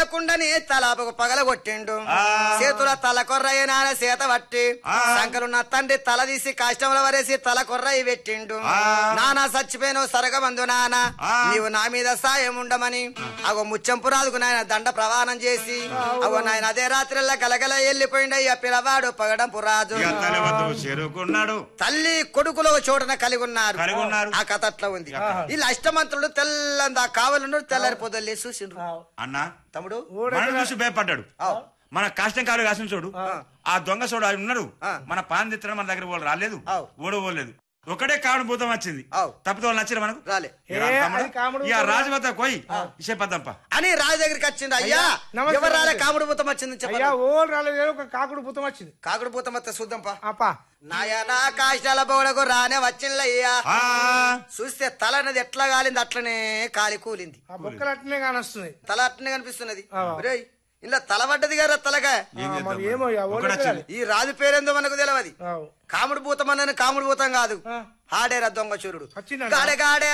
కుండని తలాపకు పగల కొట్టిండు చేతుల తల కొర్రయ్య నాన్న చేత పట్టి సంకలున్న తండ్రి తల తీసి కాష్టంలో వరేసి తల కొర్రయ్య పెట్టిండు నానా చచ్చిపోయిన సరగమందు నాన్న నీవు నా మీద సాయం ఉండమని అగో ముచ్చంపురాదుకు నాయన దండ ప్రవాణం చేసి అగో నాయన అదే రాత్రిలో గలగల వెళ్ళిపోయిండయ్య పిల్లవాడు పగడంపు రాజు తల్లి కొడుకులో చోటన కలిగి ఉన్నారు ఆ కథ అట్లా ఉంది వీళ్ళు అష్టమంతుడు తెల్లందా కావాలన్నాడు తెల్లారి పొద్దులే చూసిండ్రు అన్న తమ్ముడు చూసి భయపడ్డాడు మన కాష్టం కాలు కాసిన చూడు ఆ దొంగ చూడు ఆయన ఉన్నాడు మన పాన్ తెత్తడం మన దగ్గర వాళ్ళు రాలేదు ఓడవలేదు ఒకటే కావుడు భూతం వచ్చింది తప్పితే వాళ్ళు నచ్చారు మనకు రాలే రాజవత కోయి ఇసేపద్దంప అని రాజు దగ్గరికి వచ్చిండు అయ్యా ఎవరు రాలే కాముడు భూతం వచ్చింది కాకుడు భూతం వచ్చింది కాకుడు భూతం వస్తే చూద్దాంపా నాయనా కాష్టాల బోడకు రానే వచ్చిందయ్యా చూస్తే తల అనేది ఎట్లా కాలింది అట్లనే కాలి కూలింది బొక్కలు అట్లనే కానొస్తుంది తల అట్లనే కనిపిస్తున్నది ఇలా తల పడ్డది కదా తలగా ఈ రాజు పేరేందో మనకు తెలియదు కాముడు భూతం అన్న కాముడు భూతం కాదు ఆడేరా దొంగ చూరుడు గాడే